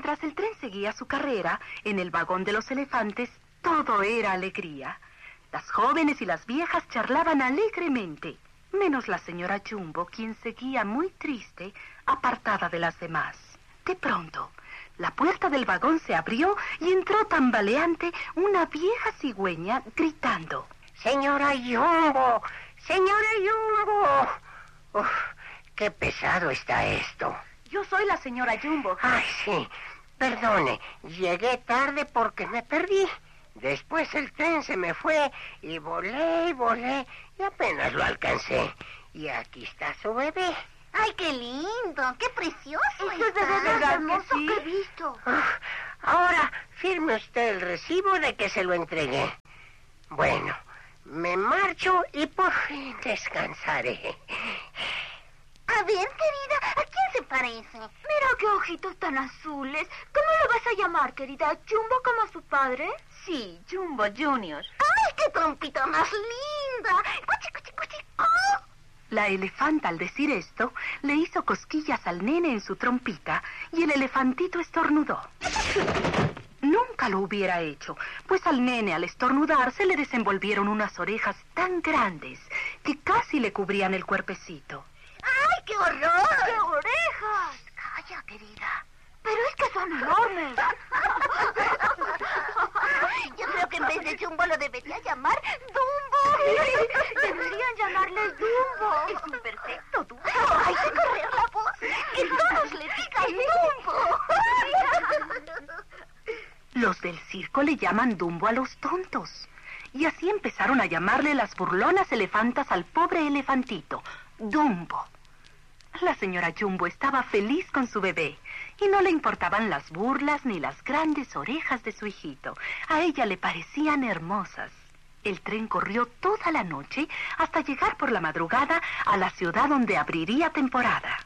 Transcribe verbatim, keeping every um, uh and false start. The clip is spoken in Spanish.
Mientras el tren seguía su carrera, en el vagón de los elefantes, todo era alegría. Las jóvenes y las viejas charlaban alegremente, menos la señora Jumbo, quien seguía muy triste, apartada de las demás. De pronto, la puerta del vagón se abrió y entró tambaleante una vieja cigüeña gritando: ¡Señora Jumbo! ¡Señora Jumbo! Uf, ¡qué pesado está esto! Yo soy la señora Jumbo. Ay, sí. Perdone, llegué tarde porque me perdí. Después el tren se me fue y volé y volé y apenas lo alcancé. Y aquí está su bebé. ¡Ay, qué lindo! ¡Qué precioso! Eso es de verdad hermoso que he visto. Uf, ahora firme usted el recibo de que se lo entregué. Bueno, me marcho y por fin descansaré. A ver, querida, ¿a quién se parece? Mira qué ojitos tan azules. ¿Cómo lo vas a llamar, querida? ¿Jumbo como su padre? Sí, Jumbo Junior. ¡Ay, qué trompita más linda! ¡Cuchi, cuchi, cuchi! ¡Oh! La elefanta, al decir esto, le hizo cosquillas al nene en su trompita y el elefantito estornudó. Nunca lo hubiera hecho, pues al nene, al estornudar, se le desenvolvieron unas orejas tan grandes que casi le cubrían el cuerpecito. ¡Ay, qué horror! ¡Qué orejas! Calla, querida. Pero es que son enormes. Yo creo que en vez de Jumbo lo debería llamar Dumbo. Deberían llamarle Dumbo. Es un perfecto Dumbo. Hay que correr la voz. Que todos le digan Dumbo. Los del circo le llaman Dumbo a los tontos. Y así empezaron a llamarle las burlonas elefantas al pobre elefantito, Dumbo. La señora Jumbo estaba feliz con su bebé y no le importaban las burlas ni las grandes orejas de su hijito. A ella le parecían hermosas. El tren corrió toda la noche hasta llegar por la madrugada a la ciudad donde abriría temporada.